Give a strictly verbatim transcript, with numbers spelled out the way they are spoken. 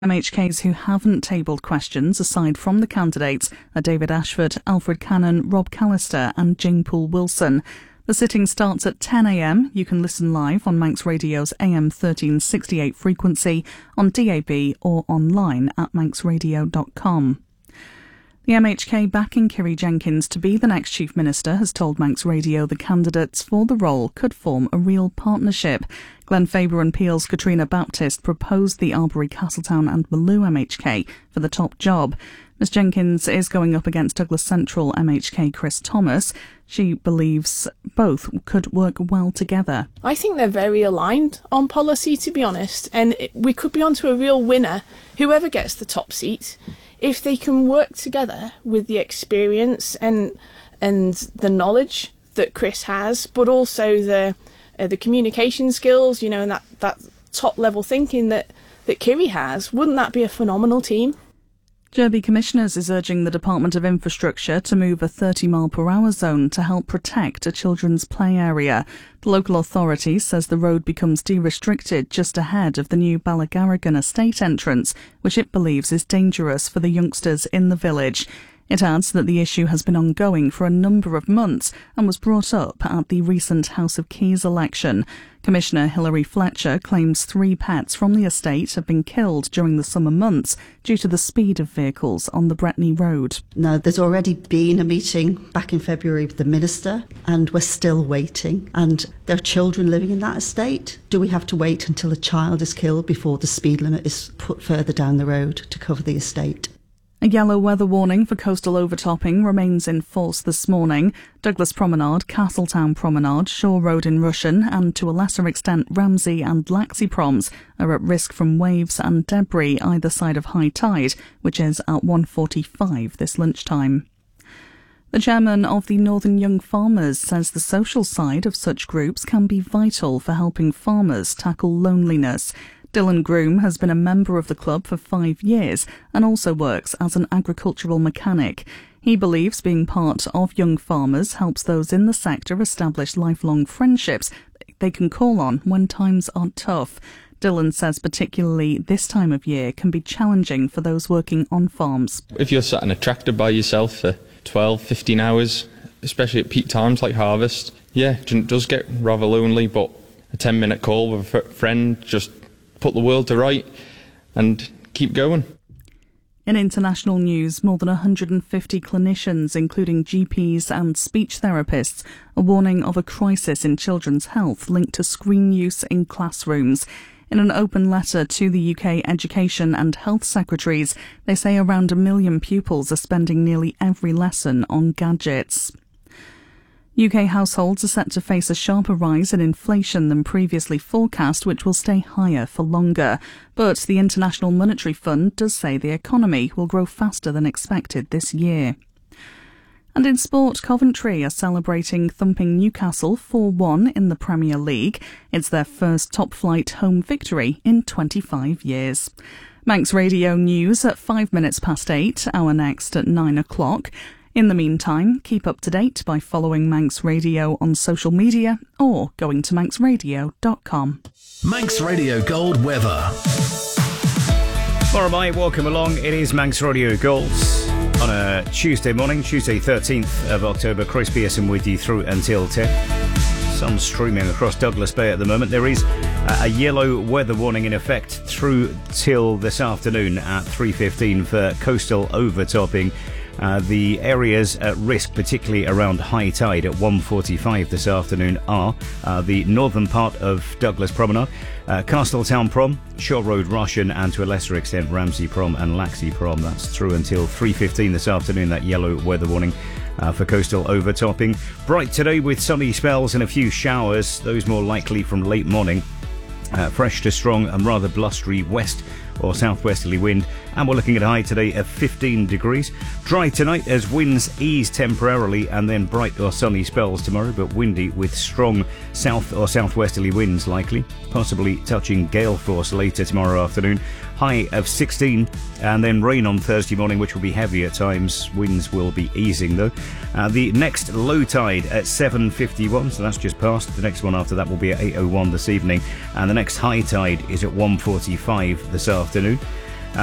M H Ks who haven't tabled questions aside from the candidates are David Ashford, Alfred Cannon, Rob Callister and Jane Poole Wilson. The sitting starts at ten a m. You can listen live on Manx Radio's A M thirteen sixty-eight frequency, on D A B or online at manx radio dot com. The M H K backing Kiri Jenkins to be the next Chief Minister has told Manx Radio the candidates for the role could form a real partnership. Glen Faber and Peel's Katrina Baptist proposed the Arbury, Castletown and Maloo M H K for the top job. Miss Jenkins is going up against Douglas Central M H K Chris Thomas. She believes both could work well together. I think they're very aligned on policy, to be honest, and it, we could be onto a real winner, whoever gets the top seat, if they can work together with the experience and and the knowledge that Chris has, but also the uh, the communication skills, you know, and that, that top level thinking that, that Kiri has. Wouldn't that be a phenomenal team? Derby Commissioners is urging the Department of Infrastructure to move a thirty mile per hour zone to help protect a children's play area. The local authority says the road becomes de-restricted just ahead of the new Ballagarrigan estate entrance, which it believes is dangerous for the youngsters in the village. It adds that the issue has been ongoing for a number of months and was brought up at the recent House of Keys election. Commissioner Hilary Fletcher claims three pets from the estate have been killed during the summer months due to the speed of vehicles on the Bretney Road. Now, there's already been a meeting back in February with the Minister, and we're still waiting. And there are children living in that estate. Do we have to wait until a child is killed before the speed limit is put further down the road to cover the estate? A yellow weather warning for coastal overtopping remains in force this morning. Douglas Promenade, Castletown Promenade, Shore Road in Rushen and to a lesser extent Ramsey and Laxey Proms are at risk from waves and debris either side of high tide, which is at one forty-five this lunchtime. The chairman of the Northern Young Farmers says the social side of such groups can be vital for helping farmers tackle loneliness. Dylan Groom has been a member of the club for five years and also works as an agricultural mechanic. He believes being part of Young Farmers helps those in the sector establish lifelong friendships they can call on when times are tough. Dylan says particularly this time of year can be challenging for those working on farms. If you're sat in a tractor by yourself for twelve, fifteen hours, especially at peak times like harvest, yeah, it does get rather lonely, but a ten minute call with a friend just put the world to right and keep going. In international news, more than one hundred fifty clinicians, including G Ps and speech therapists, are warning of a crisis in children's health linked to screen use in classrooms. In an open letter to the U K Education and Health Secretaries, they say around a million pupils are spending nearly every lesson on gadgets. U K households are set to face a sharper rise in inflation than previously forecast, which will stay higher for longer. But the International Monetary Fund does say the economy will grow faster than expected this year. And in sport, Coventry are celebrating thumping Newcastle four one in the Premier League. It's their first top-flight home victory in twenty-five years. Manx Radio News at five minutes past eight, our next at nine o'clock. In the meantime, keep up to date by following Manx Radio on social media or going to manx radio dot com. Manx Radio Gold weather. All right, welcome along. It is Manx Radio Gold on a Tuesday morning, Tuesday thirteenth of October. Chris Pearson with you through until ten. Sun streaming across Douglas Bay at the moment. There is a yellow weather warning in effect through till this afternoon at three fifteen for coastal overtopping. Uh, the areas at risk, particularly around high tide at one forty-five this afternoon, are uh, the northern part of Douglas Promenade, uh, Castletown Prom, Shore Road Rushen, and to a lesser extent Ramsey Prom and Laxey Prom. That's through until three fifteen this afternoon, that yellow weather warning uh, for coastal overtopping. Bright today with sunny spells and a few showers, those more likely from late morning. Uh, fresh to strong and rather blustery west or southwesterly wind, and we're looking at a high today of fifteen degrees. Dry tonight as winds ease temporarily, and then bright or sunny spells tomorrow, but windy with strong south or southwesterly winds likely, possibly touching gale force later tomorrow afternoon. High of sixteen, and then rain on Thursday morning, which will be heavy at times. Winds will be easing though. Uh, the next low tide at seven fifty-one, so that's just passed. The next one after that will be at eight oh one this evening, and the next high tide is at one forty-five this afternoon.